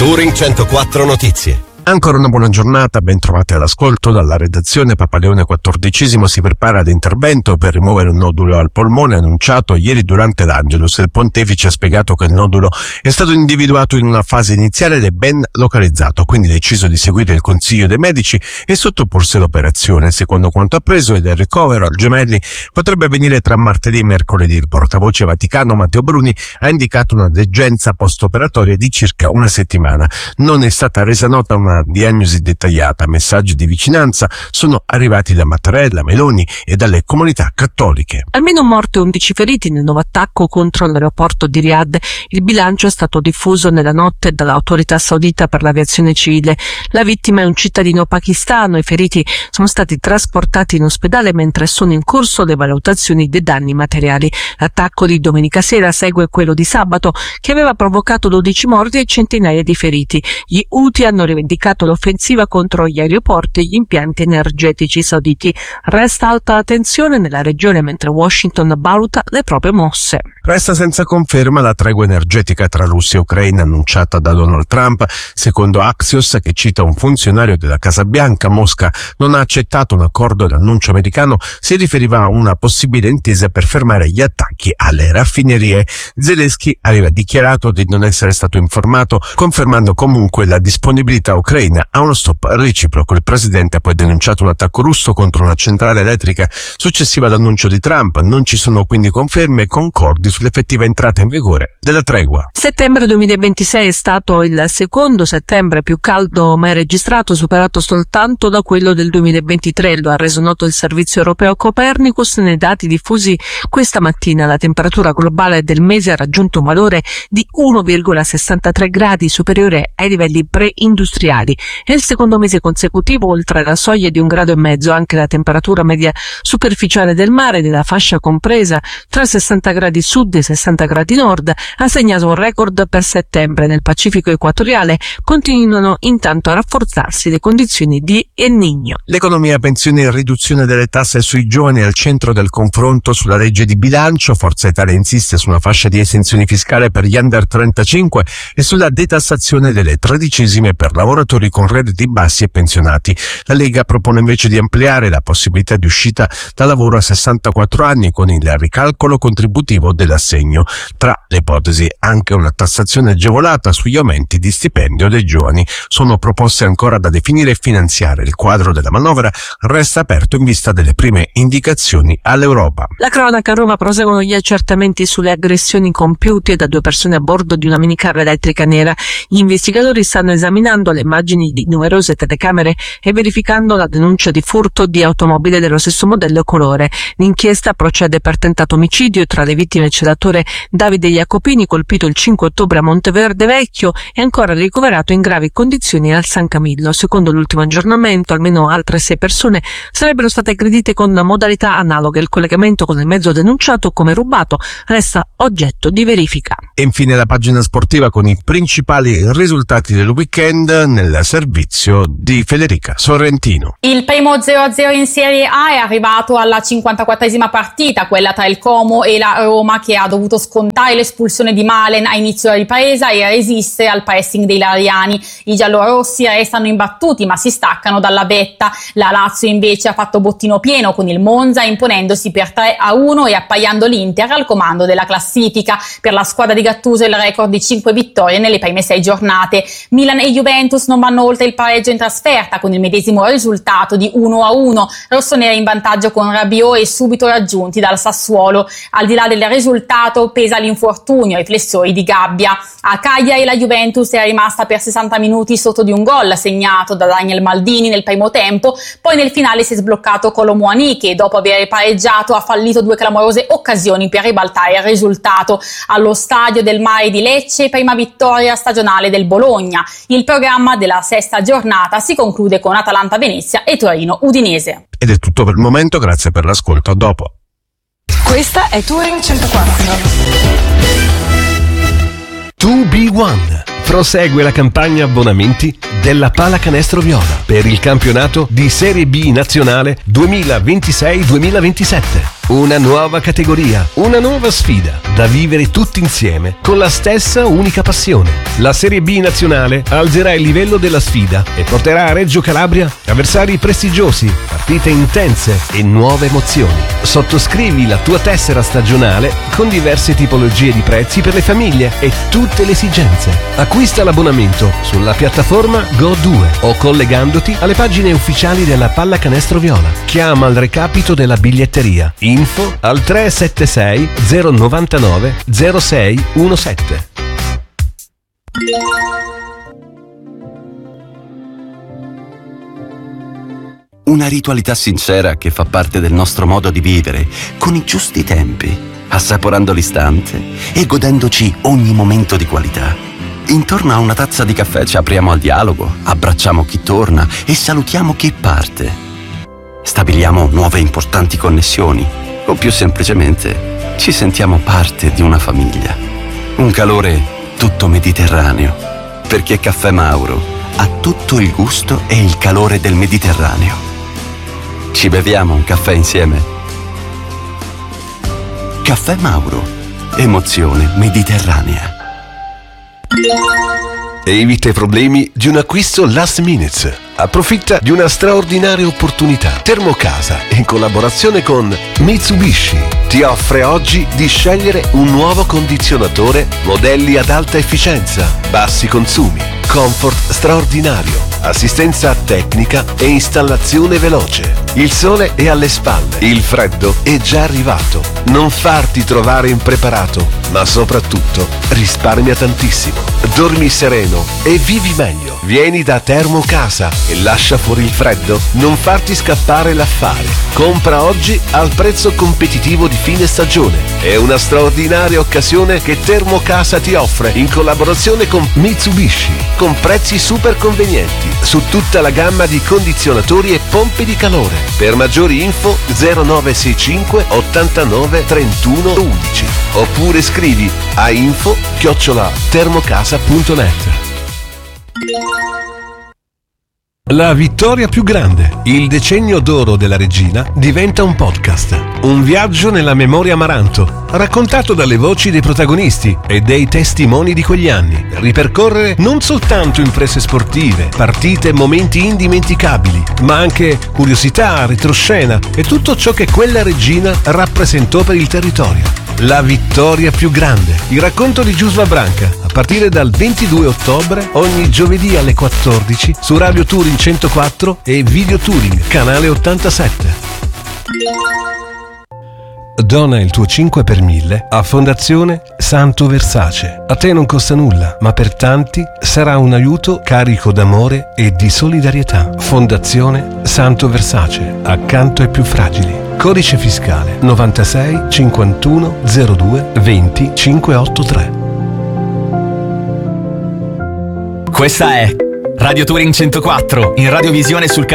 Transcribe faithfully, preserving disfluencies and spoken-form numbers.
Touring centoquattro Notizie. Ancora una buona giornata, ben trovati all'ascolto. Dalla redazione Papa Leone quattordicesimo si prepara ad intervento per rimuovere un nodulo al polmone annunciato ieri durante l'Angelus. Il pontefice ha spiegato che il nodulo è stato individuato in una fase iniziale ed è ben localizzato, quindi ha deciso di seguire il consiglio dei medici e sottoporsi all'operazione. Secondo quanto appreso, il ricovero al gemelli potrebbe avvenire tra martedì e mercoledì. Il portavoce vaticano Matteo Bruni ha indicato una degenza post-operatoria di circa una settimana. Non è stata resa nota una diagnosi dettagliata. Messaggi di vicinanza sono arrivati da Mattarella, Meloni e dalle comunità cattoliche. Almeno un morto e undici feriti nel nuovo attacco contro l'aeroporto di Riyadh. Il bilancio è stato diffuso nella notte dall'autorità saudita per l'aviazione civile. La vittima è un cittadino pakistano. I feriti sono stati trasportati in ospedale mentre sono in corso le valutazioni dei danni materiali. L'attacco di domenica sera segue quello di sabato, che aveva provocato dodici morti e centinaia di feriti. Gli Houthi hanno rivendicato l'offensiva contro gli aeroporti e gli impianti energetici sauditi. Resta alta la tensione nella regione mentre Washington valuta le proprie mosse. Resta senza conferma la tregua energetica tra Russia e Ucraina annunciata da Donald Trump. Secondo Axios, che cita un funzionario della Casa Bianca, Mosca non ha accettato un accordo e l'annuncio americano si riferiva a una possibile intesa per fermare gli attacchi alle raffinerie. Zelensky aveva dichiarato di non essere stato informato, confermando comunque la disponibilità ucraina a uno stop reciproco. Il presidente ha poi denunciato un attacco russo contro una centrale elettrica successiva all'annuncio di Trump. Non ci sono quindi conferme e concordi sull'effettiva entrata in vigore della tregua. Settembre duemilaventisei è stato il secondo settembre più caldo mai registrato, superato soltanto da quello del duemilaventitré. Lo ha reso noto il servizio europeo Copernicus. Nei dati diffusi questa mattina la temperatura globale del mese ha raggiunto un valore di uno virgola sessantatré gradi, superiore ai livelli pre-industriali. È il secondo mese consecutivo oltre la soglia di un grado e mezzo. Anche la temperatura media superficiale del mare della fascia compresa tra sessanta gradi sud e sessanta gradi nord ha segnato un record per settembre. Nel Pacifico equatoriale continuano intanto a rafforzarsi le condizioni di El Niño. L'economia, pensioni e riduzione delle tasse sui giovani è al centro del confronto sulla legge di bilancio. Forza Italia insiste su una fascia di esenzioni fiscale per gli under trentacinque e sulla detassazione delle tredicesime per lavoratori con redditi bassi e pensionati. La Lega propone invece di ampliare la possibilità di uscita da lavoro a sessantaquattro anni con il ricalcolo contributivo dell'assegno. Tra le ipotesi anche una tassazione agevolata sugli aumenti di stipendio dei giovani. Sono proposte ancora da definire e finanziare. Il quadro della manovra resta aperto in vista delle prime indicazioni all'Europa. La cronaca: a Roma proseguono gli accertamenti sulle aggressioni compiute da due persone a bordo di una minicar elettrica nera. Gli investigatori stanno esaminando le immagini di numerose telecamere e verificando la denuncia di furto di automobile dello stesso modello e colore. L'inchiesta procede per tentato omicidio. Tra le vittime c'è l'attore Davide Jacopini, colpito il cinque ottobre a Monteverde Vecchio e ancora ricoverato in gravi condizioni al San Camillo. Secondo l'ultimo aggiornamento, almeno altre sei persone sarebbero state aggredite con modalità analoghe. Il collegamento con il mezzo denunciato come rubato resta oggetto di verifica. E infine la pagina sportiva con i principali risultati del weekend nel servizio di Federica Sorrentino. Il primo zero a zero in Serie A è arrivato alla cinquantaquattresima partita, quella tra il Como e la Roma, che ha dovuto scontare l'espulsione di Malen a inizio ripresa e resistere al pressing dei lariani. I giallorossi restano imbattuti ma si staccano dalla vetta. La Lazio invece ha fatto bottino pieno con il Monza, imponendosi per tre a uno e appaiando l'Inter al comando della classifica. Per la squadra di Gattuso il record di cinque vittorie nelle prime sei giornate. Milan e Juventus non vanno oltre il pareggio in trasferta con il medesimo risultato di uno a uno. Rossoneri in vantaggio con Rabiot e subito raggiunti dal Sassuolo. Al di là del risultato pesa l'infortunio ai flessori di gabbia. A Cagliari la Juventus è rimasta per sessanta minuti sotto di un gol segnato da Daniel Maldini nel primo tempo, poi nel finale si è sbloccato Kolo Muani, che dopo aver pareggiato ha fallito due clamorose occasioni per ribaltare il risultato. Allo Stadio del Mare di Lecce, prima vittoria stagionale del Bologna. Il programma della sesta giornata si conclude con Atalanta Venezia e Torino Udinese. Ed è tutto per il momento, grazie per l'ascolto, a dopo. Questa è Touring centoquattro. due B uno. Prosegue la campagna abbonamenti della Pallacanestro Viola per il campionato di Serie B nazionale duemilaventisei duemilaventisette. Una nuova categoria, una nuova sfida da vivere tutti insieme con la stessa unica passione: La Serie B nazionale alzerà il livello della sfida e porterà a Reggio Calabria avversari prestigiosi, partite intense e nuove emozioni. Sottoscrivi la tua tessera stagionale con diverse tipologie di prezzi per le famiglie e tutte le esigenze. Acquista l'abbonamento sulla piattaforma Go due o collegandoti alle pagine ufficiali della Pallacanestro Viola. Chiama al recapito della biglietteria. Info al tre sette sei zero nove nove zero sei uno sette. Una ritualità sincera che fa parte del nostro modo di vivere, con i giusti tempi, assaporando l'istante e godendoci ogni momento di qualità. Intorno a una tazza di caffè ci apriamo al dialogo, abbracciamo chi torna e salutiamo chi parte. Stabiliamo nuove importanti connessioni o più semplicemente ci sentiamo parte di una famiglia. Un calore tutto mediterraneo, perché Caffè Mauro ha tutto il gusto e il calore del Mediterraneo. Ci beviamo un caffè insieme? Caffè Mauro, emozione mediterranea. Evita i problemi di un acquisto last minute. Approfitta di una straordinaria opportunità. Termocasa, in collaborazione con Mitsubishi, ti offre oggi di scegliere un nuovo condizionatore, modelli ad alta efficienza, bassi consumi, comfort straordinario, assistenza tecnica e installazione veloce. Il sole è alle spalle, il freddo è già arrivato. Non farti trovare impreparato, ma soprattutto risparmia tantissimo. Dormi sereno e vivi meglio. Vieni da Termocasa e lascia fuori il freddo. Non farti scappare l'affare. Compra oggi al prezzo competitivo di fine stagione. È una straordinaria occasione che Termocasa ti offre in collaborazione con Mitsubishi, con prezzi super convenienti su tutta la gamma di condizionatori e pompe di calore. Per maggiori info zero nove sei cinque ottantanove trentuno undici oppure scrivi a info chiocciola termocasa punto net. La vittoria più grande. Il decennio d'oro della regina diventa un podcast. Un viaggio nella memoria Amaranto, raccontato dalle voci dei protagonisti e dei testimoni di quegli anni, per ripercorrere non soltanto imprese sportive, partite e momenti indimenticabili, ma anche curiosità, retroscena e tutto ciò che quella regina rappresentò per il territorio. La vittoria più grande. Il racconto di Giusva Branca, a partire dal ventidue ottobre, ogni giovedì alle quattordici su Radio Touring centoquattro e Video Touring, canale ottantasette. Dona il tuo cinque per mille a Fondazione Santo Versace. A te non costa nulla, ma per tanti sarà un aiuto carico d'amore e di solidarietà. Fondazione Santo Versace, accanto ai più fragili. Codice fiscale novantasei cinquantuno zero due venti cinquecentottantatré. Questa è Radio Touring centoquattro in radiovisione sul canale